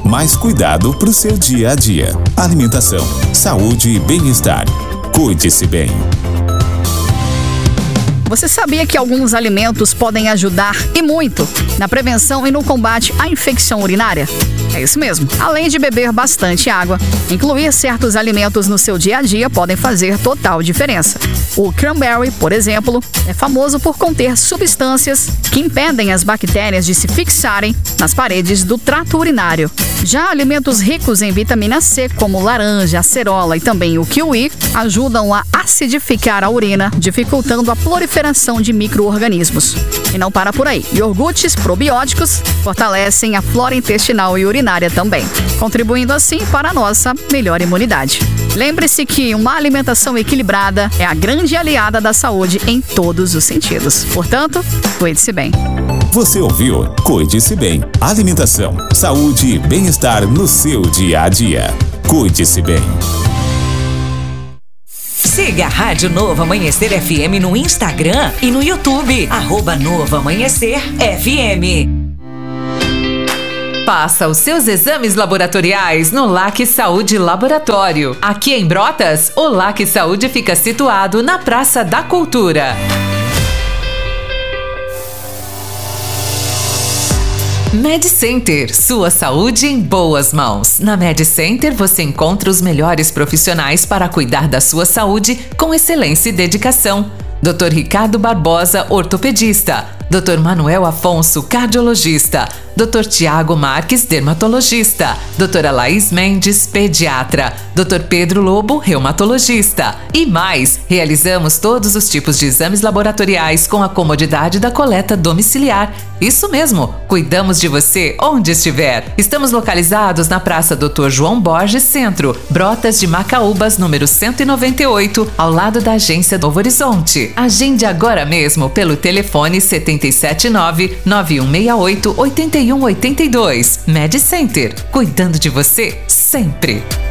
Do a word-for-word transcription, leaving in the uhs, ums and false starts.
mais cuidado para o seu dia a dia. Alimentação, saúde e bem-estar. Cuide-se bem. Você sabia que alguns alimentos podem ajudar, e muito, na prevenção e no combate à infecção urinária? É isso mesmo. Além de beber bastante água, incluir certos alimentos no seu dia a dia podem fazer total diferença. O cranberry, por exemplo, é famoso por conter substâncias que impedem as bactérias de se fixarem nas paredes do trato urinário. Já alimentos ricos em vitamina C, como laranja, acerola e também o kiwi, ajudam a acidificar a urina, dificultando a proliferação de micro-organismos. E não para por aí. Iogurtes probióticos fortalecem a flora intestinal e urinária também, contribuindo assim para a nossa melhor imunidade. Lembre-se que uma alimentação equilibrada é a grande aliada da saúde em todos os sentidos. Portanto, cuide-se bem. Você ouviu Cuide-se Bem. Alimentação, saúde e bem-estar no seu dia a dia. Cuide-se bem. Siga a Rádio Novo Amanhecer F M no Instagram e no YouTube. Arroba Novo Amanhecer F M. Faça os seus exames laboratoriais no L A C Saúde Laboratório. Aqui em Brotas, o L A C Saúde fica situado na Praça da Cultura. MedCenter, sua saúde em boas mãos. Na MedCenter você encontra os melhores profissionais para cuidar da sua saúde com excelência e dedicação. doutor Ricardo Barbosa, ortopedista. doutor Manuel Afonso, cardiologista. doutor Tiago Marques, dermatologista. doutora Laís Mendes, pediatra. doutor Pedro Lobo, reumatologista. E mais, realizamos todos os tipos de exames laboratoriais com a comodidade da coleta domiciliar. Isso mesmo, cuidamos de você onde estiver. Estamos localizados na Praça doutor João Borges Centro, Brotas de Macaúbas, número cento e noventa e oito, ao lado da agência Novo Horizonte. Agende agora mesmo pelo telefone sete sete nove, nove um seis oito, oito um oito dois. MedCenter, cuidando de você sempre.